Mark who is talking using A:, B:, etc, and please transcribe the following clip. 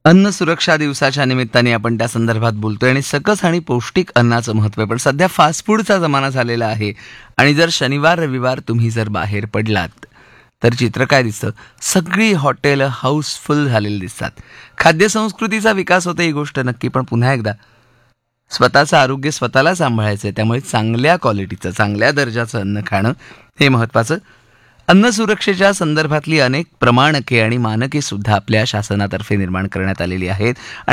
A: अन्न सुरक्षा दिवसाच्या निमित्ताने आपण त्या संदर्भात बोलतोय आणि सकस आणि पौष्टिक अन्नाचं महत्त्व आहे. पण सध्या फास्ट फूडचा जमाना झालेला आहे आणि जर शनिवार रविवार तुम्ही जर बाहेर पडलात तर चित्र काय दिसतं? सगळी हॉटेल हाऊसफुल झालेली दिसतात. खाद्यसंस्कृतीचा विकास होतो ही गोष्ट नक्की, पण पुन्हा एकदा स्वतःचं आरोग्य स्वतःला सांभाळायचं आहे. त्यामुळे चांगल्या क्वालिटीचं, चांगल्या दर्जाचं अन्न खाणं हे महत्त्वाचं. अन्न सुरक्षेच्या संदर्भातली अनेक प्रमाणके आणि मानके सुद्धा आपल्या शासनातर्फे निर्माण करण्यात आलेली आहेत.